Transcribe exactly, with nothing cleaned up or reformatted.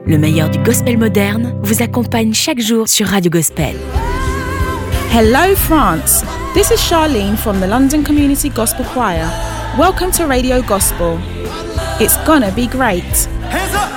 Le meilleur du gospel moderne vous accompagne chaque jour sur Radio Gospel. Hello France, this is Charlene from the London Community Gospel Choir. Welcome to Radio Gospel. It's gonna be great.